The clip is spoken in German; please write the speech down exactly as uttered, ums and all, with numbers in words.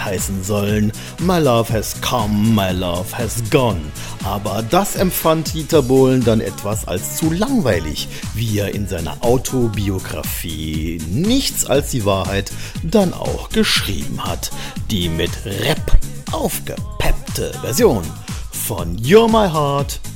hätte heißen sollen My Love Has Come, My Love Has Gone. Aber das empfand Dieter Bohlen dann etwas als zu langweilig, wie er in seiner Autobiografie Nichts als die Wahrheit dann auch geschrieben hat. Die mit Rap aufgepeppte Version von You're My Heart